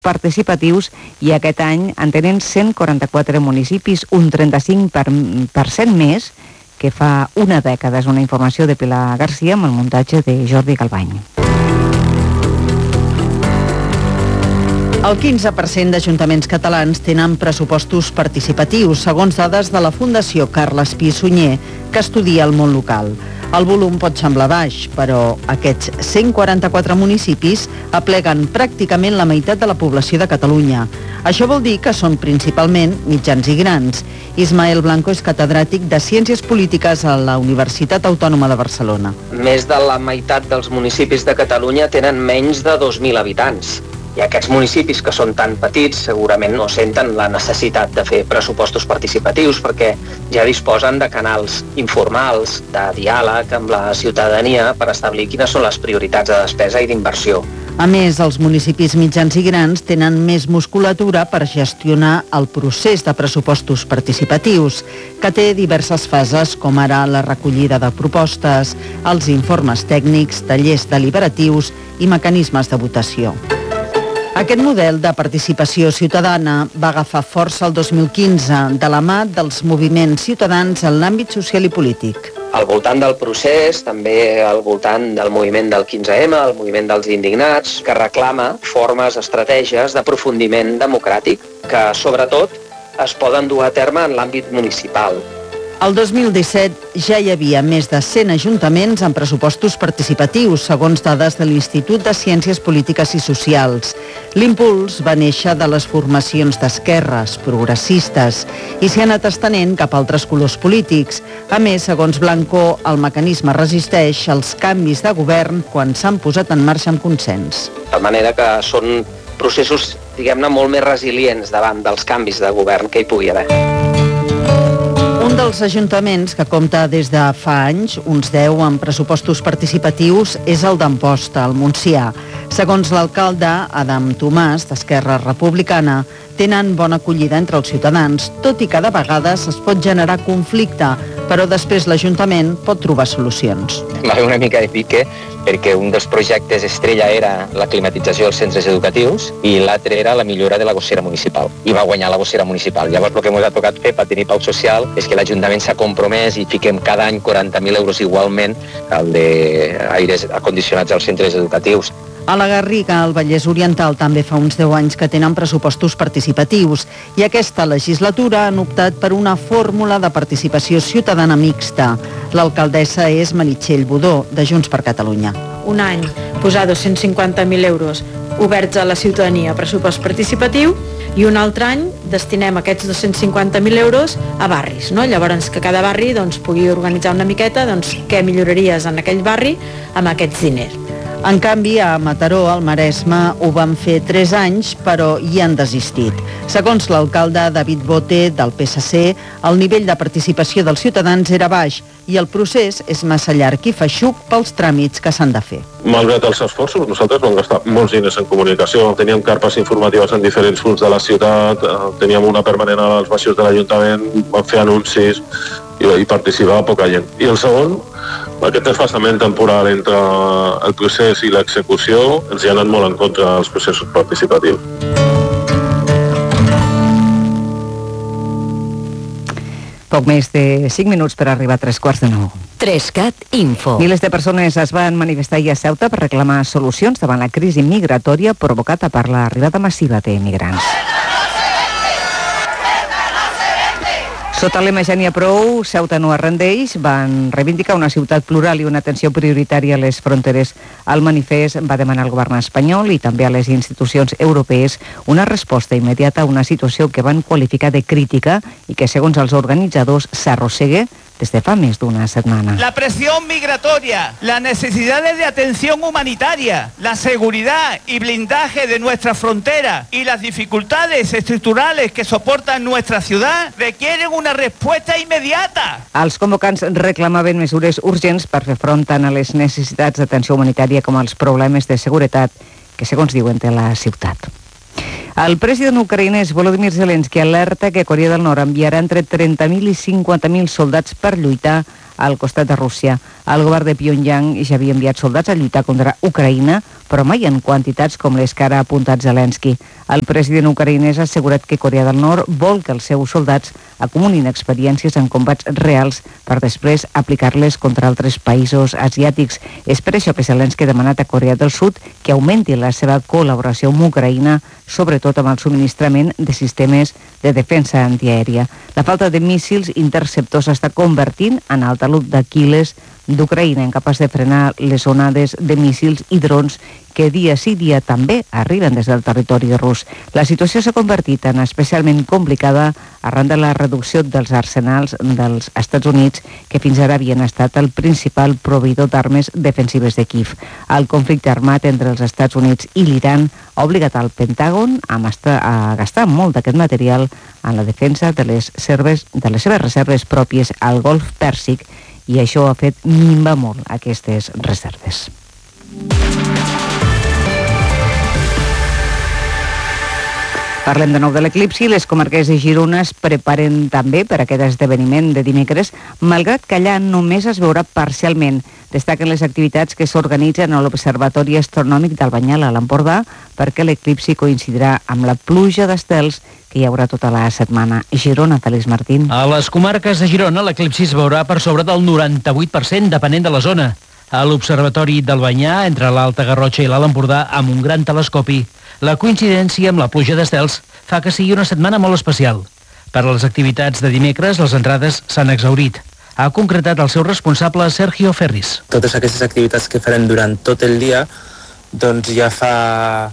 participatius i aquest any en tenen 144 municipis, un 35% més que fa una dècada. És una informació de Pilar Garcia amb el muntatge de Jordi Galbany. El 15% d'ajuntaments catalans tenen pressupostos participatius, segons dades de la Fundació Carles Pi i Sunyer, que estudia el món local. El volum pot semblar baix, però aquests 144 municipis apleguen pràcticament la meitat de la població de Catalunya. Això vol dir que són principalment mitjans i grans. Ismael Blanco és catedràtic de Ciències Polítiques a la Universitat Autònoma de Barcelona. Més de la meitat dels municipis de Catalunya tenen menys de 2.000 habitants. I aquests municipis que són tan petits segurament no senten la necessitat de fer pressupostos participatius perquè ja disposen de canals informals, de diàleg amb la ciutadania per establir quines són les prioritats de despesa i d'inversió. A més, els municipis mitjans i grans tenen més musculatura per gestionar el procés de pressupostos participatius, que té diverses fases, com ara la recollida de propostes, els informes tècnics, tallers deliberatius i mecanismes de votació. Aquest model de participació ciutadana va agafar força el 2015 de la mà dels moviments ciutadans en l'àmbit social i polític. Al voltant del procés, també al voltant del moviment del 15M, el moviment dels indignats, que reclama formes, estratègies d'aprofundiment democràtic que, sobretot, es poden dur a terme en l'àmbit municipal. El 2017 ja hi havia més de 100 ajuntaments amb pressupostos participatius, segons dades de l'Institut de Ciències Polítiques i Socials. L'impuls va néixer de les formacions d'esquerres, progressistes, i s'hi ha anat estenent cap a altres colors polítics. A més, segons Blanco, el mecanisme resisteix als canvis de govern quan s'han posat en marxa amb consens. De manera que són processos, diguem-ne, molt més resilients davant dels canvis de govern que hi pugui haver. Un dels ajuntaments que compta des de fa anys, uns 10 amb pressupostos participatius, és el d'Amposta, al Montsià. Segons l'alcalde, Adam Tomàs, d'Esquerra Republicana, tenen bona acollida entre els ciutadans, tot i que de vegades es pot generar conflicte, però després l'Ajuntament pot trobar solucions. Va haver una mica de pique perquè un dels projectes estrella era la climatització dels centres educatius i l'altre era la millora de la gossera municipal. I va guanyar la gossera municipal. Llavors el que ens ha tocat fer per tenir pau social és que l'Ajuntament s'ha compromès i fiquem cada any 40.000 euros igualment al d'aires acondicionats als centres educatius. A la Garriga, al Vallès Oriental, també fa uns 10 anys que tenen pressupostos participatius i aquesta legislatura han optat per una fórmula de participació ciutadana mixta. L'alcaldessa és Meritxell Budó, de Junts per Catalunya. Un any posar 250.000 euros oberts a la ciutadania a pressupost participatiu i un altre any destinem aquests 250.000 euros a barris, no? Llavors que cada barri pugui organitzar una miqueta què milloraries en aquell barri amb aquests diners. En canvi, a Mataró, al Maresme, ho van fer 3 anys, però hi han desistit. Segons l'alcalde David Bote, del PSC, el nivell de participació dels ciutadans era baix i el procés és massa llarg i feixuc pels tràmits que s'han de fer. Malgrat els esforços, nosaltres vam gastar molts diners en comunicació. Teníem carpes informatives en diferents punts de la ciutat, teníem una permanent als baixos de l'Ajuntament, vam fer anuncis i participava poca gent. I el segon, aquest desfasament temporal entre el procés i l'execució ens hi ha anat molt en contra dels processos participatius. Poc més de 5 minuts per arribar a 9:15. 3CAT Info. Milers de persones es van manifestar ahir a Ceuta per reclamar solucions davant la crisi migratòria provocada per l'arribada massiva de migrants. Sota lema Ja n'hi ha prou, Ceuta no es rendeix, van reivindicar una ciutat plural i una atenció prioritària a les fronteres. El manifest va demanar al govern espanyol i també a les institucions europees una resposta immediata a una situació que van qualificar de crítica i que, segons els organitzadors, s'arrossega desde fa més d'una setmana. La presión migratoria, las necesidades de atención humanitaria, la seguridad y blindaje de nuestra frontera y las dificultades estructurales que soportan nuestra ciudad requieren una respuesta inmediata. Els convocants reclamaven mesures urgents per fer front tant a les necessitats d'atenció humanitària com als problemes de seguretat que, segons diuen, té la ciutat. El president ucraïnès Volodymyr Zelensky alerta que Corea del Nord enviarà entre 30.000 i 50.000 soldats per lluitar al costat de Rússia. El govern de Pyongyang ja havia enviat soldats a lluitar contra Ucraïna, però mai en quantitats com les que ara ha apuntat Zelensky. El president ucraïnès ha assegurat que Corea del Nord vol que els seus soldats acumulin experiències en combats reals per després aplicar-les contra altres països asiàtics. És per això que Zelensky ha demanat a Corea del Sud que augmenti la seva col·laboració amb Ucraïna, sobretot amb el subministrament de sistemes de defensa antiaèria. La falta de míssils interceptors s'està convertint en el taló d'Aquil·les d'Ucraïna, incapaç de frenar les onades de míssils i drons que dia sí dia també arriben des del territori rus. La situació s'ha convertit en especialment complicada arran de la reducció dels arsenals dels Estats Units, que fins ara havien estat el principal proveïdor d'armes defensives de Kíev. El conflicte armat entre els Estats Units i l'Iran ha obligat al Pentàgon a gastar molt d'aquest material en la defensa de les seves reserves pròpies al Golf Pèrsic, i això ha fet minvar molt aquestes reserves. Parlem de nou de l'eclipsi. Les comarques de Girona es preparen també per aquest esdeveniment de dimecres, malgrat que allà només es veurà parcialment. Destaquen les activitats que s'organitzen a l'Observatori Astronòmic d'Albanyal a l'Empordà, perquè l'eclipsi coincidirà amb la pluja d'estels que hi haurà tota la setmana. Girona, Félix Martín. A les comarques de Girona l'eclipsi es veurà per sobre del 98%, depenent de la zona. A l'Observatori d'Albanyà, entre l'Alta Garrotxa i l'Alt Empordà, amb un gran telescopi, la coincidència amb la pluja d'estels fa que sigui una setmana molt especial. Per a les activitats de dimecres, les entrades s'han exhaurit. Ha concretat el seu responsable, Sergio Ferris. Totes aquestes activitats que farem durant tot el dia, doncs ja fa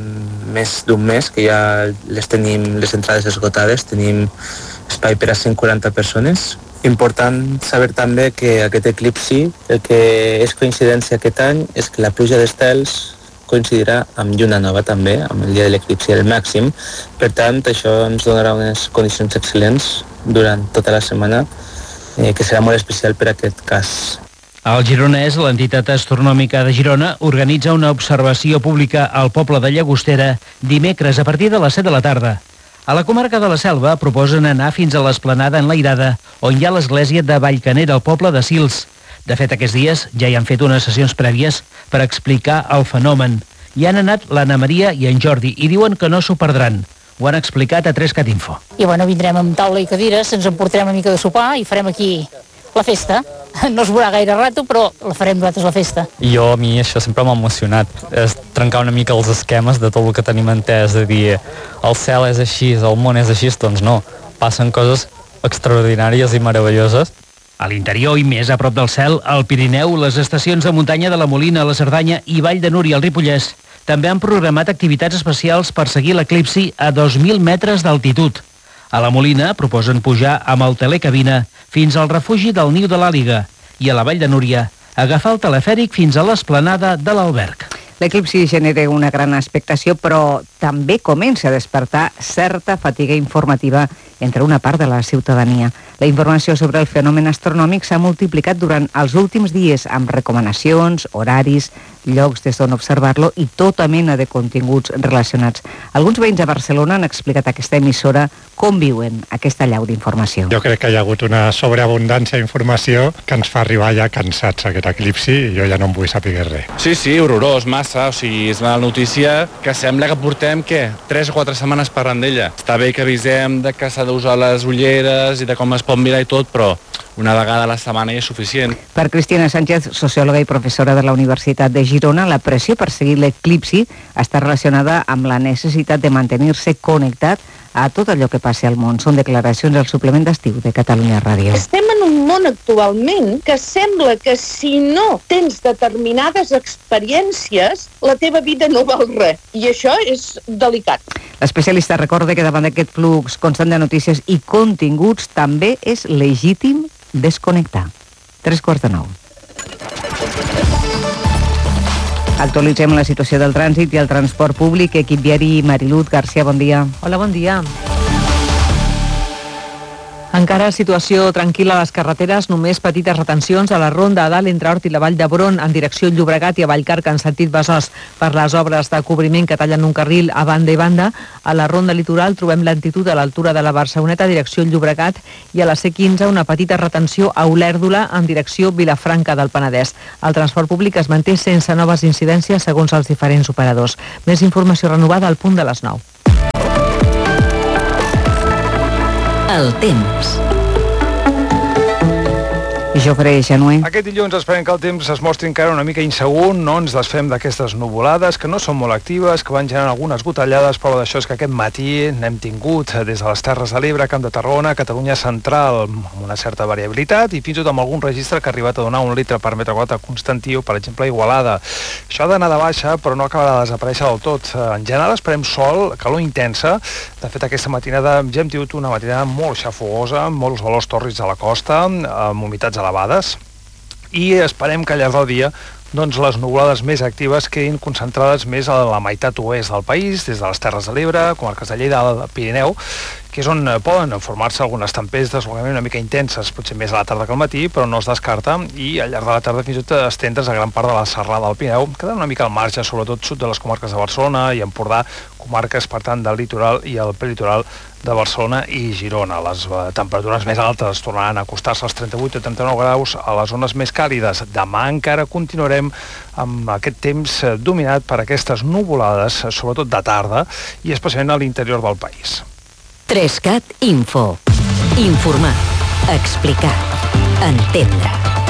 més d'un mes que ja tenim les entrades esgotades, tenim espai per a 140 persones. Important saber també que aquest eclipsi, el que és coincidència aquest any, és que la pluja d'estels coincidirà amb lluna nova també, amb el dia de l'eclipsi al màxim. Per tant, això ens donarà unes condicions excel·lents durant tota la setmana, que serà molt especial per aquest cas. El Gironès, l'entitat astronòmica de Girona, organitza una observació pública al poble de Llagostera dimecres a partir de les 7 de la tarda. A la comarca de la Selva proposen anar fins a l'esplanada enlairada, on hi ha l'església de Vallcanera, al poble de Sils. De fet, aquests dies ja hi han fet unes sessions prèvies per explicar el fenomen. Hi han anat l'Anna Maria i en Jordi i diuen que no s'ho perdran. Ho han explicat a 3cat Info. I vindrem amb taula i cadires, ens emportarem una mica de sopar i farem aquí la festa. No es veurà gaire rato, però la farem nosaltres, la festa. A mi això sempre m'ha emocionat. És trencar una mica els esquemes de tot el que tenim entès, de dir el cel és així, el món és així, doncs no. Passen coses extraordinàries i meravelloses. A l'interior i més a prop del cel, al Pirineu, les estacions de muntanya de la Molina, la Cerdanya i Vall de Núria, al Ripollès, també han programat activitats especials per seguir l'eclipsi a 2.000 metres d'altitud. A la Molina proposen pujar amb el telecabina fins al refugi del Niu de l'Àliga i a la Vall de Núria agafar el telefèric fins a l'esplanada de l'Alberg. L'eclipsi genera una gran expectació, però també comença a despertar certa fatiga informativa entre una part de la ciutadania. La informació sobre el fenomen astronòmic s'ha multiplicat durant els últims dies amb recomanacions, horaris, llocs des d'on observar-lo i tota mena de continguts relacionats. Alguns veïns a Barcelona han explicat a aquesta emissora com viuen aquesta allau d'informació. Jo crec que hi ha hagut una sobreabundància d'informació que ens fa arribar ja cansats aquest eclipsi i jo ja no en vull saber res. Sí, horrorós, massa. O sigui, és una notícia que sembla que portem, 3 o 4 setmanes parlant d'ella. Està bé que avisem de que s'ha d'usar les ulleres i de com es pot mirar i tot, però una vegada a la setmana ja és suficient. Per Cristina Sánchez, sociòloga i professora de la Universitat de Girona, la pressió per seguir l'eclipsi està relacionada amb la necessitat de mantenir-se connectat a tot allò que passi al món. Són declaracions al suplement d'estiu de Catalunya Ràdio. Estem en un món actualment que sembla que si no tens determinades experiències, la teva vida no val res. I això és delicat. L'especialista recorda que davant d'aquest flux constant de notícies i continguts també és legítim desconnectar. 8:45. Actualitzem la situació del trànsit i el transport públic. Equip viari, Mariluz García, bon dia. Hola, bon dia. Encara situació tranquil·la a les carreteres, només petites retencions a la Ronda a dalt entre Hort i la Vall d'Hebron en direcció Llobregat i a Vallcarca en sentit Besòs per les obres de cobriment que tallen un carril a banda i banda. A la Ronda Litoral trobem lentitud a l'altura de la Barceloneta direcció Llobregat i a la C15 una petita retenció a Olèrdola en direcció Vilafranca del Penedès. El transport públic es manté sense noves incidències segons els diferents operadors. Més informació renovada al punt de les 9. El temps. I Jofre Janué. Aquest dilluns esperem que el temps es mostri encara una mica insegur, no ens desfem d'aquestes nuvolades que no són molt actives, que van generant algunes gotellades, però d'això és que aquest matí n'hem tingut des de les Terres de l'Ebre, Camp de Tarragona, Catalunya Central, amb una certa variabilitat i fins i tot amb algun registre que ha arribat a donar 1 litre per metre quadrat a Constantí o, per exemple, a Igualada. Això ha d'anar de baixa, però no acabarà de desaparèixer del tot. En general esperem sol, calor intensa. De fet, aquesta matinada ja hem tingut una matinada molt xafogosa, molts valors tòrrids a la costa, amb humitats elevades, i esperem que al llarg del dia doncs les nuvolades més actives quedin concentrades més a la meitat oest del país, des de les Terres de l'Ebre, comarques de Lleida, al Pirineu, que és on poden formar-se algunes tempestes una mica intenses, potser més a la tarda que al matí, però no es descarta, i al llarg de la tarda fins i tot estendre's a gran part de la serrada del Pirineu, quedant una mica al marge, sobretot sud de les comarques de Barcelona i Empordà, comarques, per tant, del litoral i el prelitoral de Barcelona i Girona. Les temperatures més altes tornaran a acostar-se als 38 o 39 graus a les zones més càlides. Demà encara continuarem amb aquest temps dominat per aquestes nuvolades, sobretot de tarda, i especialment a l'interior del país. 3CAT Info. Informar, explicar, entendre.